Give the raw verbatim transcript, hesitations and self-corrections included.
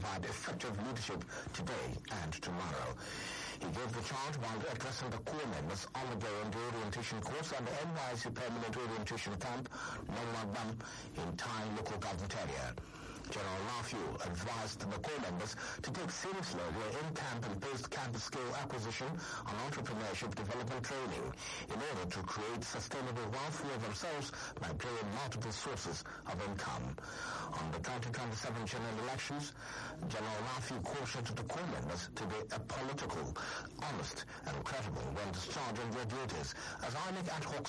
provide effective leadership today and tomorrow. He gave the charge while addressing the core members on the Guarantee Orientation course at the N Y C Permanent Orientation Camp, Nongmabam, in Thai local government area. General Lafiu advised the core members to take seriously their in-camp and post-camp skill acquisition and entrepreneurship development training in order to create sustainable wealth for themselves by playing multiple sources of income. On the twenty twenty-seven general elections, General Lafiu cautioned the core members to be apolitical, honest and credible when discharging their duties as I N E C ad hoc